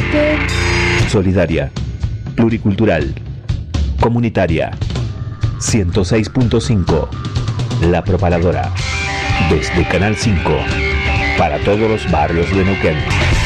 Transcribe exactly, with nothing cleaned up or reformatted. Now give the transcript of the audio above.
usted. Solidaria, pluricultural, comunitaria. ciento seis punto cinco. La Propaladora. Desde Canal cinco. Para todos los barrios de Neuquén.